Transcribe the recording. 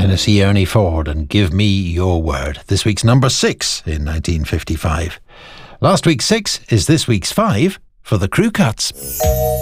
Hennessy, Ernie Ford and Give Me Your Word. This week's number 6 in 1955. Last week's 6 is this week's 5 for the Crew Cuts.